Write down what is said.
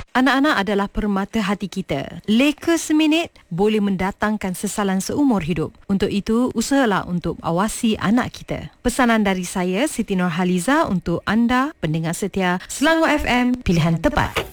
Anak-anak adalah permata hati kita. Leka seminit boleh mendatangkan sesalan seumur hidup. Untuk itu, usahalah untuk awasi anak kita. Pesanan dari saya, Siti Nurhaliza, untuk anda, pendengar setia Selangor FM, pilihan tepat.